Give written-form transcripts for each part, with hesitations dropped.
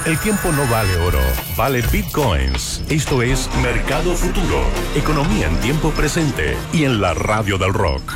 El tiempo no vale oro, vale bitcoins. Esto es Mercado Futuro, economía en tiempo presente y en la radio del rock.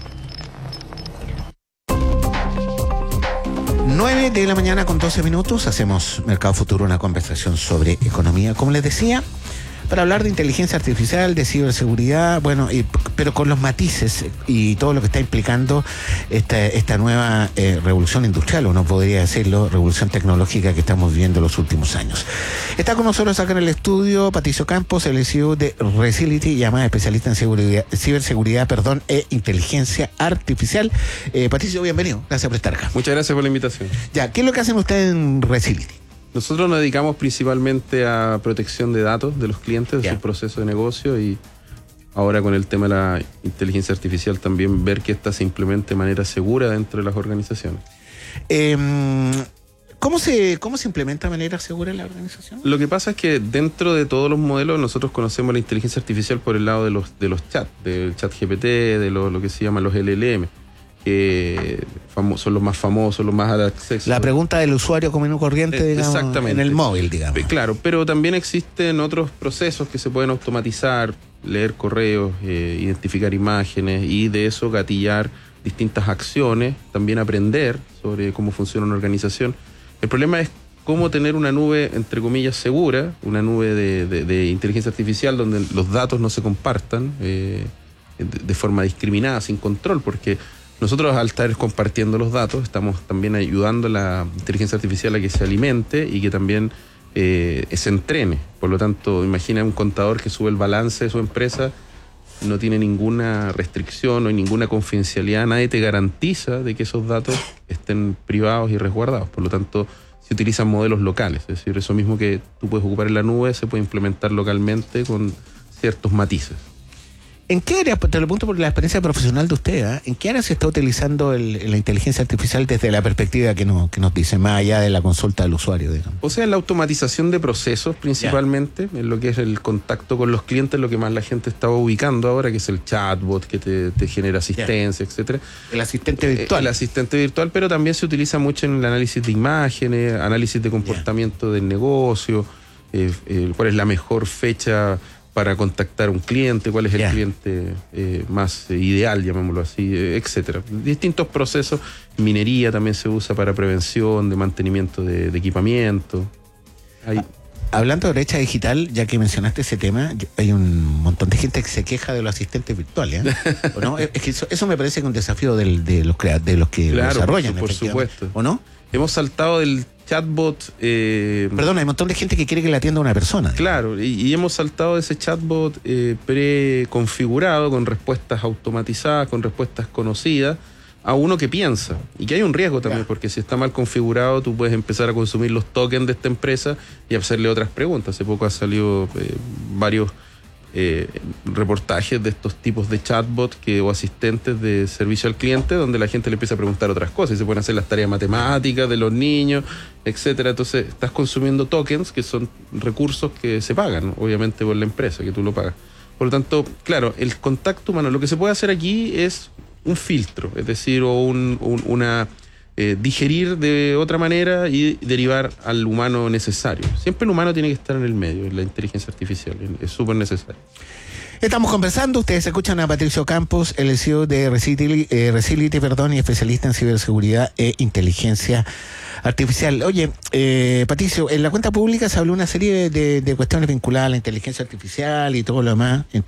9 de la mañana con 12 minutos, hacemos Mercado Futuro, una conversación sobre economía, como les decía, para hablar de inteligencia artificial, de ciberseguridad, bueno, pero con los matices y todo lo que está implicando esta nueva revolución industrial, o no podría decirlo, revolución tecnológica que estamos viviendo en los últimos años. Está con nosotros acá en el estudio Patricio Campos, el CEO de Recility, y además especialista en ciberseguridad, e inteligencia artificial. Patricio, bienvenido, gracias por estar acá. Muchas gracias por la invitación. Ya, ¿qué es lo que hacen ustedes en Recility? Nosotros nos dedicamos principalmente a protección de datos de los clientes, de su proceso de negocio, y ahora con el tema de la inteligencia artificial también ver que esta se implemente de manera segura dentro de las organizaciones. ¿Cómo se implementa de manera segura en la organización? Lo que pasa es que dentro de todos los modelos nosotros conocemos la inteligencia artificial por el lado de los chats, del chat GPT, de lo que se llama los LLM. Que son los más famosos, los más al acceso. La pregunta del usuario común y corriente, digamos, en el móvil, digamos. Claro, pero también existen otros procesos que se pueden automatizar, leer correos, identificar imágenes y de eso gatillar distintas acciones, también aprender sobre cómo funciona una organización. El problema es cómo tener una nube, entre comillas, segura, una nube de inteligencia artificial donde los datos no se compartan de forma discriminada, sin control, porque nosotros, al estar compartiendo los datos, estamos también ayudando a la inteligencia artificial a que se alimente y que también se entrene. Por lo tanto, imagina un contador que sube el balance de su empresa, no tiene ninguna restricción o ninguna confidencialidad, nadie te garantiza de que esos datos estén privados y resguardados. Por lo tanto, se utilizan modelos locales, es decir, eso mismo que tú puedes ocupar en la nube se puede implementar localmente con ciertos matices. ¿En qué área, te lo pregunto por la experiencia profesional de usted, en qué área se está utilizando la inteligencia artificial desde la perspectiva que nos dice, más allá de la consulta del usuario, digamos? O sea, en la automatización de procesos principalmente, en lo que es el contacto con los clientes, lo que más la gente está ubicando ahora, que es el chatbot que te genera asistencia, etcétera. El asistente virtual. El asistente virtual, pero también se utiliza mucho en el análisis de imágenes, análisis de comportamiento del negocio, cuál es la mejor fecha para contactar a un cliente, cuál es el cliente más ideal, llamémoslo así, etcétera. Distintos procesos. Minería también se usa para prevención, de mantenimiento de equipamiento. Hablando de brecha digital, ya que mencionaste ese tema, hay un montón de gente que se queja de los asistentes virtuales, ¿o no? Es que eso me parece que es un desafío de los que lo desarrollan. Por supuesto. ¿O no? Hemos saltado del chatbot... Perdón, hay un montón de gente que quiere que le atienda una persona. Claro, y hemos saltado de ese chatbot preconfigurado, con respuestas automatizadas, con respuestas conocidas, a uno que piensa. Y que hay un riesgo también, porque si está mal configurado, tú puedes empezar a consumir los tokens de esta empresa y hacerle otras preguntas. Hace poco ha salido varios reportajes de estos tipos de chatbots o asistentes de servicio al cliente, donde la gente le empieza a preguntar otras cosas y se pueden hacer las tareas matemáticas de los niños, etcétera. Entonces estás consumiendo tokens, que son recursos que se pagan, obviamente, por la empresa, que tú lo pagas. Por lo tanto, claro, el contacto humano, lo que se puede hacer aquí es un filtro, es decir, digerir de otra manera y derivar al humano necesario. Siempre el humano tiene que estar en el medio, en la inteligencia artificial, es súper necesario. Estamos conversando, ustedes escuchan a Patricio Campos, el CEO de Recility, y especialista en ciberseguridad e inteligencia artificial. Oye, Patricio, en la cuenta pública se habló una serie de cuestiones vinculadas a la inteligencia artificial y todo lo demás,